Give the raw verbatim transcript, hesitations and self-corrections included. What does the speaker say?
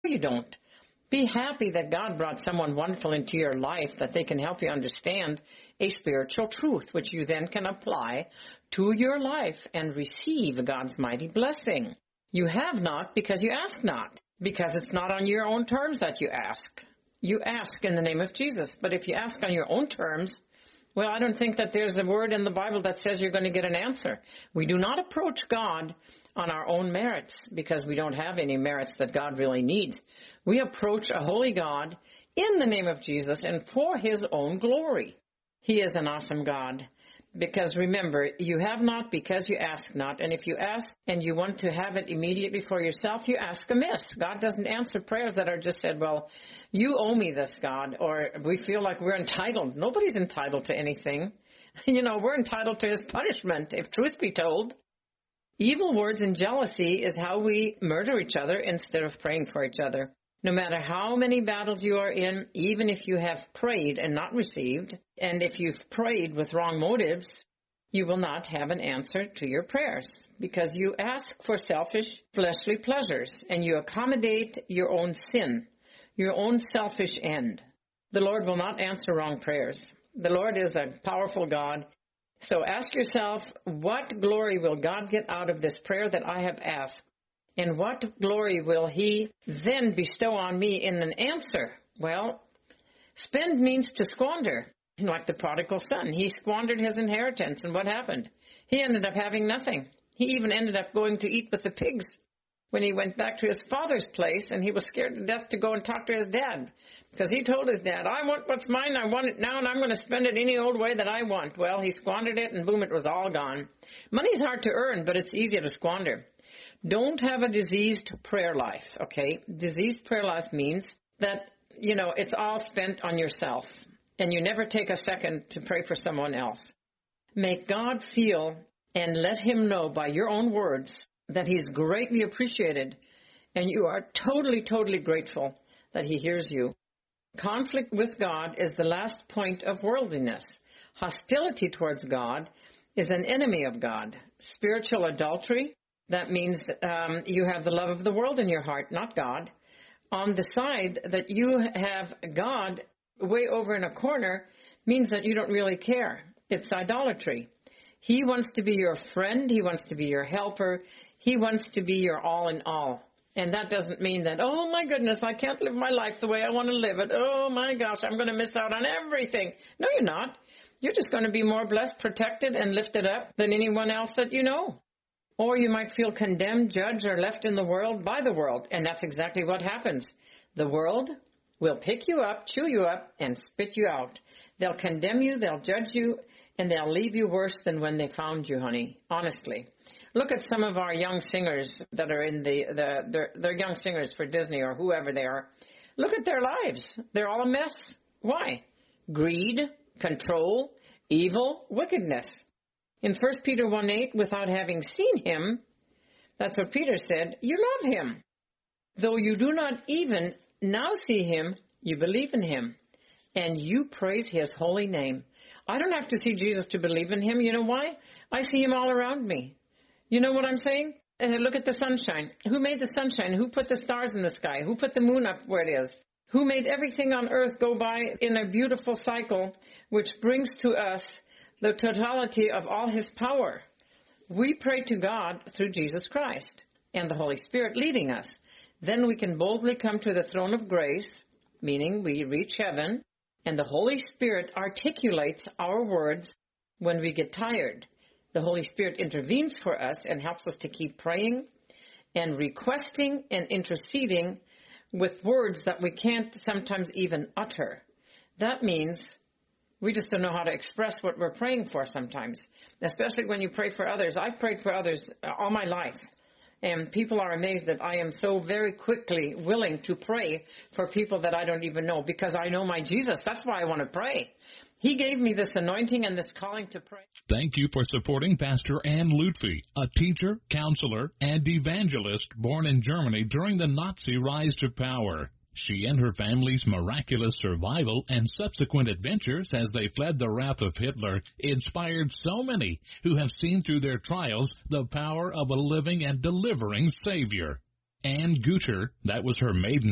You don't. Be happy that God brought someone wonderful into your life that they can help you understand a spiritual truth, which you then can apply to your life and receive God's mighty blessing. You have not because you ask not, because it's not on your own terms that you ask. You ask in the name of Jesus, but if you ask on your own terms, well, I don't think that there's a word in the Bible that says you're going to get an answer. We do not approach God on our own merits because we don't have any merits that God really needs. We approach a holy God in the name of Jesus and for his own glory. He is an awesome God because remember, you have not because you ask not. And if you ask and you want to have it immediately for yourself, you ask amiss. God doesn't answer prayers that are just said, well, you owe me this, God, or we feel like we're entitled. Nobody's entitled to anything. You know, we're entitled to his punishment, if truth be told. Evil words and jealousy is how we murder each other instead of praying for each other. No matter how many battles you are in, even if you have prayed and not received, and if you've prayed with wrong motives, you will not have an answer to your prayers because you ask for selfish, fleshly pleasures and you accommodate your own sin, your own selfish end. The Lord will not answer wrong prayers. The Lord is a powerful God. So ask yourself, what glory will God get out of this prayer that I have asked? And what glory will he then bestow on me in an answer? Well, spend means to squander, like the prodigal son. He squandered his inheritance, and what happened? He ended up having nothing. He even ended up going to eat with the pigs when he went back to his father's place, and he was scared to death to go and talk to his dad because he told his dad, I want what's mine, I want it now, and I'm going to spend it any old way that I want. Well, he squandered it, and boom, it was all gone. Money's hard to earn, but it's easier to squander. Don't have a diseased prayer life, okay? Diseased prayer life means that, you know, it's all spent on yourself, and you never take a second to pray for someone else. Make God feel and let him know by your own words that he's greatly appreciated, and you are totally, totally grateful that he hears you. Conflict with God is the last point of worldliness. Hostility towards God is an enemy of God. Spiritual adultery, that means um, you have the love of the world in your heart, not God. On the side that you have God way over in a corner means that you don't really care. It's idolatry. He wants to be your friend. He wants to be your helper. He wants to be your all in all. And that doesn't mean that, oh, my goodness, I can't live my life the way I want to live it. Oh, my gosh, I'm going to miss out on everything. No, you're not. You're just going to be more blessed, protected, and lifted up than anyone else that you know. Or you might feel condemned, judged, or left in the world by the world. And that's exactly what happens. The world will pick you up, chew you up, and spit you out. They'll condemn you, they'll judge you, and they'll leave you worse than when they found you, honey. Honestly. Look at some of our young singers that are in the, the they're, they're young singers for Disney or whoever they are. Look at their lives. They're all a mess. Why? Greed, control, evil, wickedness. In First Peter one eight, without having seen him, that's what Peter said, you love him. Though you do not even now see him, you believe in him, and you praise his holy name. I don't have to see Jesus to believe in him. You know why? I see him all around me. You know what I'm saying? And look at the sunshine. Who made the sunshine? Who put the stars in the sky? Who put the moon up where it is? Who made everything on earth go by in a beautiful cycle, which brings to us the totality of all his power? We pray to God through Jesus Christ and the Holy Spirit leading us. Then we can boldly come to the throne of grace, meaning we reach heaven, and the Holy Spirit articulates our words when we get tired. The Holy Spirit intervenes for us and helps us to keep praying and requesting and interceding with words that we can't sometimes even utter. That means we just don't know how to express what we're praying for sometimes, especially when you pray for others. I've prayed for others all my life, and people are amazed that I am so very quickly willing to pray for people that I don't even know because I know my Jesus. That's why I want to pray. He gave me this anointing and this calling to pray. Thank you for supporting Pastor Ann Lutfi, a teacher, counselor, and evangelist born in Germany during the Nazi rise to power. She and her family's miraculous survival and subsequent adventures as they fled the wrath of Hitler inspired so many who have seen through their trials the power of a living and delivering Savior. Ann Guter, that was her maiden